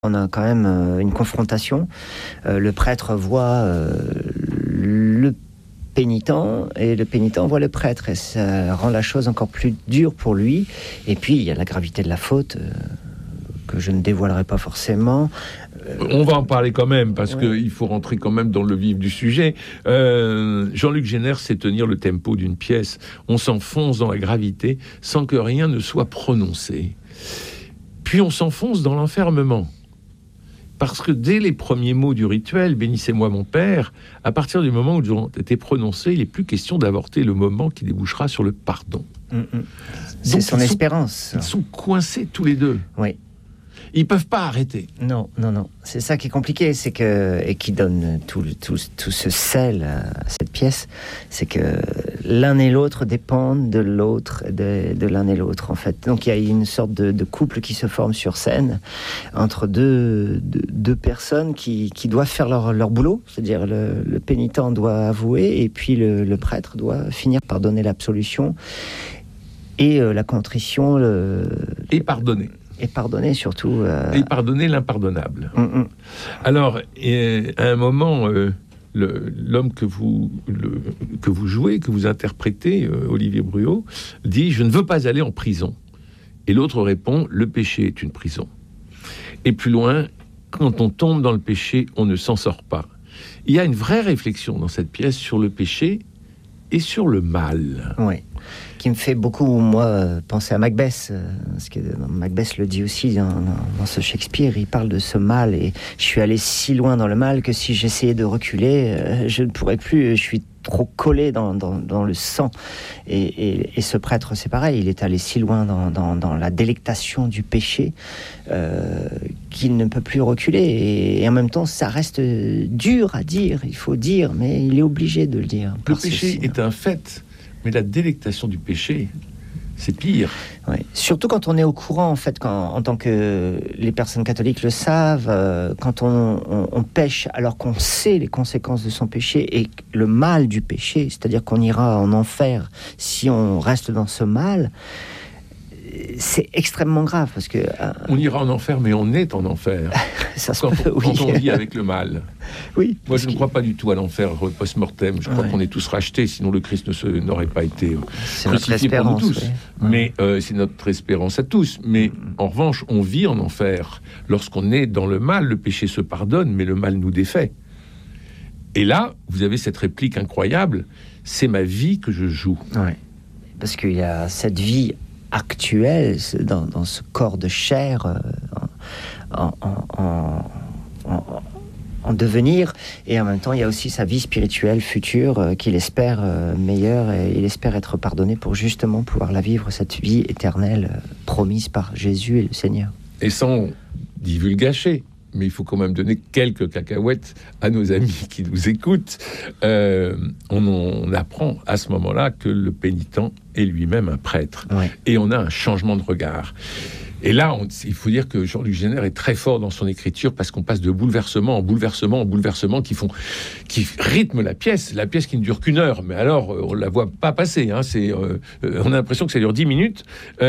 On a quand même une confrontation. Le prêtre voit le pénitent et le pénitent voit le prêtre et ça rend la chose encore plus dure pour lui. Et puis il y a la gravité de la faute que je ne dévoilerai pas forcément. On va en parler quand même parce qu'il faut rentrer quand même dans le vif du sujet. Jean-Luc Génère sait tenir le tempo d'une pièce. On s'enfonce dans la gravité sans que rien ne soit prononcé. Puis on s'enfonce dans l'enfermement. Parce que dès les premiers mots du rituel, bénissez-moi mon père, à partir du moment où ils ont été prononcés, il n'est plus question d'avorter le moment qui débouchera sur le pardon. C'est donc, son espérance. Ils sont coincés tous les deux. Oui. Ils ne peuvent pas arrêter. Non. C'est ça qui est compliqué, c'est que, et qui donne tout ce sel à cette pièce, c'est que l'un et l'autre dépendent de l'autre, de l'un et l'autre, en fait. Donc il y a une sorte de couple qui se forme sur scène entre deux personnes qui doivent faire leur boulot, c'est-à-dire le pénitent doit avouer, et puis le prêtre doit finir par donner l'absolution, et la contrition... Et pardonner. Et pardonner surtout. Et pardonner l'impardonnable. Alors, à un moment, l'homme que vous jouez, que vous interprétez, Olivier Bruot, dit « Je ne veux pas aller en prison ». Et l'autre répond « Le péché est une prison ». Et plus loin, quand on tombe dans le péché, on ne s'en sort pas. Il y a une vraie réflexion dans cette pièce sur le péché et sur le mal. Oui. Qui me fait beaucoup, moi, penser à Macbeth, parce que Macbeth le dit aussi dans ce Shakespeare, il parle de ce mal, et je suis allé si loin dans le mal que si j'essayais de reculer, je ne pourrais plus, je suis trop collé dans le sang. Et ce prêtre, c'est pareil, il est allé si loin dans la délectation du péché qu'il ne peut plus reculer. Et en même temps, ça reste dur à dire, il faut dire, mais il est obligé de le dire. Le péché est un fait. Mais la délectation du péché, c'est pire. Oui. Surtout quand on est au courant, en fait, en tant que les personnes catholiques le savent, quand on pêche alors qu'on sait les conséquences de son péché et le mal du péché, c'est-à-dire qu'on ira en enfer si on reste dans ce mal, c'est extrêmement grave parce que... On ira en enfer, mais on est en enfer. Quand on vit avec le mal. Oui. Moi, je ne crois pas du tout à l'enfer post-mortem. Je crois qu'on est tous rachetés, sinon le Christ n'aurait pas été crucifié pour nous tous. Mais c'est notre espérance à tous. Mais en revanche, on vit en enfer. Lorsqu'on est dans le mal, le péché se pardonne, mais le mal nous défait. Et là, vous avez cette réplique incroyable, c'est ma vie que je joue. Oui. Parce qu'il y a cette vie actuelle dans ce corps de chair en devenir, et en même temps il y a aussi sa vie spirituelle future qu'il espère meilleure, et il espère être pardonné pour justement pouvoir la vivre, cette vie éternelle promise par Jésus et le Seigneur. Et sans divulgacher, mais il faut quand même donner quelques cacahuètes à nos amis qui nous écoutent. On apprend à ce moment-là que le pénitent est lui-même un prêtre. Ouais. Et on a un changement de regard. Et là, il faut dire que Jean-Luc Génère est très fort dans son écriture parce qu'on passe de bouleversement en bouleversement qui rythment la pièce qui ne dure qu'une heure. Mais alors, on la voit pas passer. Hein, on a l'impression que ça dure 10 minutes.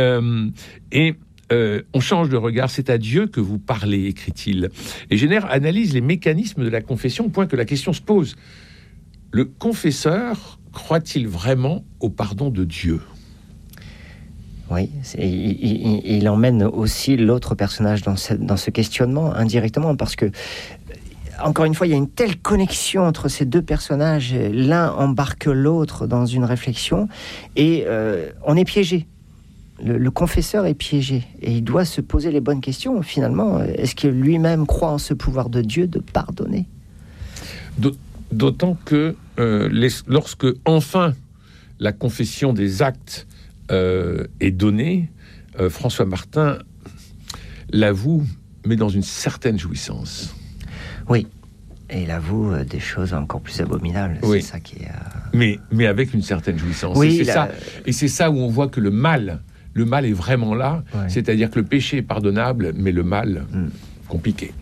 On change de regard, c'est à Dieu que vous parlez, écrit-il. Et Génère analyse les mécanismes de la confession au point que la question se pose. Le confesseur croit-il vraiment au pardon de Dieu ? Oui, il emmène aussi l'autre personnage dans ce questionnement indirectement, parce que, encore une fois, il y a une telle connexion entre ces deux personnages. L'un embarque l'autre dans une réflexion, et on est piégé. Le confesseur est piégé, et il doit se poser les bonnes questions, finalement. Est-ce qu'il lui-même croit en ce pouvoir de Dieu de pardonner ? D'autant que lorsque, enfin, la confession des actes est donnée, François Martin l'avoue, mais dans une certaine jouissance. Oui, et il avoue des choses encore plus abominables. Oui. C'est ça qui est... Mais avec une certaine jouissance. Oui, et c'est ça où on voit que le mal est vraiment là, ouais. C'est-à-dire que le péché est pardonnable, mais le mal, compliqué.